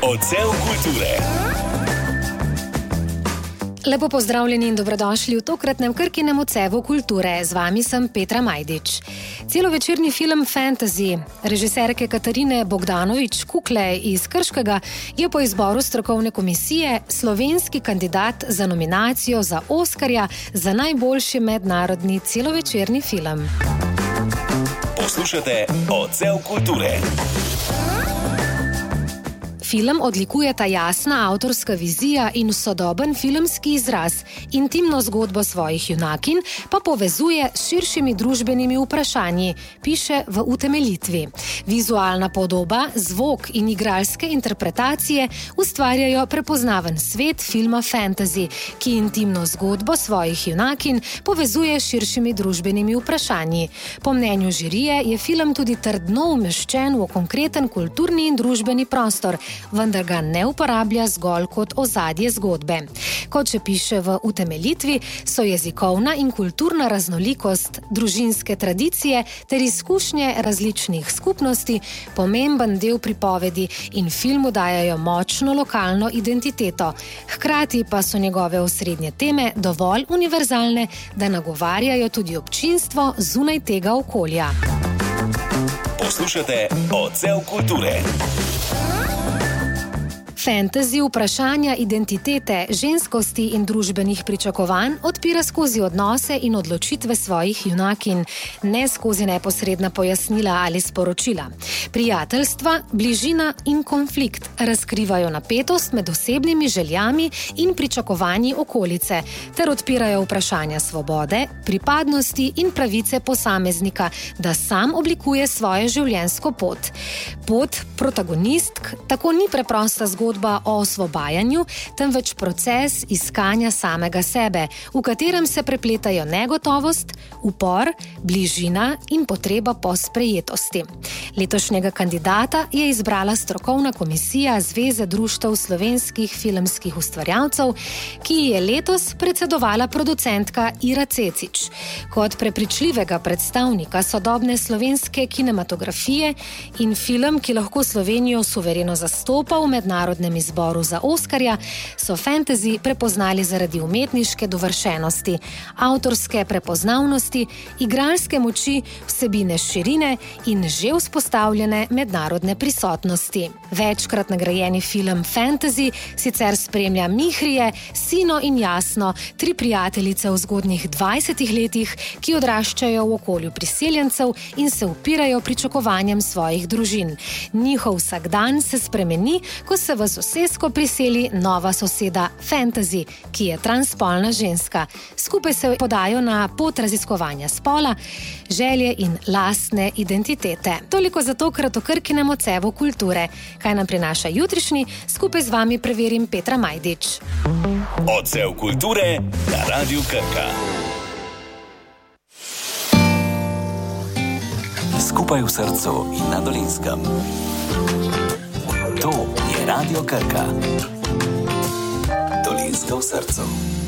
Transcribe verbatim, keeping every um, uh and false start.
Odsev kulture. Lepo pozdravljeni in dobrodošli v tokratnem Krkinem odsevu kulture. Z vami sem Petra Majdič. Celovečerni film Fantasy režiserke Katarine Bogdanović-Kukle iz Krškega je po izboru strokovne komisije slovenski kandidat za nominacijo za Oskarja za najboljši mednarodni celovečerni film. Poslušate Odsev kulture. Film odlikujeta jasna avtorska vizija in sodoben filmski izraz, intimno zgodbo svojih junakinj pa povezuje s širšimi družbenimi vprašanji, piše v utemeljitvi. Vizualna podoba, zvok in igralske interpretacije ustvarjajo prepoznaven svet filma Fantasy, ki intimno zgodbo svojih junakinj povezuje s širšimi družbenimi vprašanji. Po mnenju žirije je film tudi trdno umeščen v konkreten kulturni in družbeni prostor, vendar ga ne uporablja zgolj kot ozadje zgodbe. Kot še piše v utemeljitvi, so jezikovna in kulturna raznolikost, družinske tradicije ter izkušnje različnih skupnosti pomemben del pripovedi in filmu dajajo močno lokalno identiteto. Hkrati pa so njegove osrednje teme dovolj univerzalne, da nagovarjajo tudi občinstvo zunaj tega okolja. Poslušate Odsev kulture. Fantasy vprašanja identitete, ženskosti in družbenih pričakovanj odpira skozi odnose in odločitve svojih junakinj, ne skozi neposredna pojasnila ali sporočila. Prijateljstva, bližina in konflikt razkrivajo napetost med osebnimi željami in pričakovanji okolice, ter odpirajo vprašanja svobode, pripadnosti in pravice posameznika, da sam oblikuje svojo življenjsko pot. Pot protagonistk tako ni preprosta zgodba o osvobajanju, temveč proces iskanja samega sebe, v katerem se prepletajo negotovost, upor, bližina in potreba po sprejetosti. Letošnjega kandidata je izbrala strokovna komisija Zveze društev slovenskih filmskih ustvarjalcev, ki je letos predsedovala producentka Ira Cecić. Kot prepričljivega predstavnika sodobne slovenske kinematografije in film, ki lahko Slovenijo suvereno zastopa v mednarodnem izboru za Oskarja, so Fantasy prepoznali zaradi umetniške dovršenosti, avtorske prepoznavnosti, igralske moči, vsebine širine in že vzpostavljene mednarodne prisotnosti. Večkrat nagrajeni film Fantasy sicer spremlja Mihrije, Sino in Jasno, tri prijateljice v zgodnjih dvajsetih letih, ki odraščajo v okolju priseljencev in se upirajo pričakovanjem svojih družin. Njihov vsakdan se spremeni, ko se v sosesko priseli nova soseda Fantasy, ki je transspolna ženska. Skupaj se podajo na pot raziskovanja spola, želje in lastne identitete. Toliko za tokrat o Krkinem odsevu kulture. Kaj nam prinaša jutrišnji, skupaj z vami preverim Petra Majdič. Odsev kulture na Radiu Krka. Skupaj v srcu in na Dolenjskem. To je Radio Krka. Dolenjska v srcu.